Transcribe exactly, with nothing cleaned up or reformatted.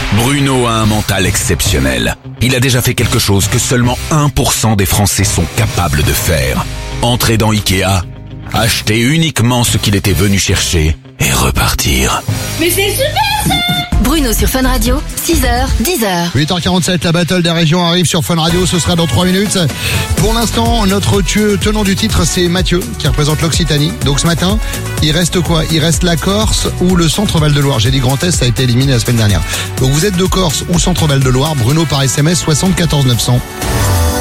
Bruno a un mental exceptionnel. Il a déjà fait quelque chose que seulement un pour cent des Français sont capables de faire. Entrer dans Ikea, acheter uniquement ce qu'il était venu chercher et repartir. Mais c'est super ça! Bruno sur Fun Radio, six heures, dix heures. huit heures quarante-sept, la battle des régions arrive sur Fun Radio, ce sera dans trois minutes. Pour l'instant, notre tenant du titre, c'est Mathieu, qui représente l'Occitanie. Donc ce matin, il reste quoi? Il reste la Corse ou le centre Val-de-Loire. J'ai dit Grand Est, ça a été éliminé la semaine dernière. Donc vous êtes de Corse ou centre Val-de-Loire, Bruno par S M S soixante-quatorze neuf cents.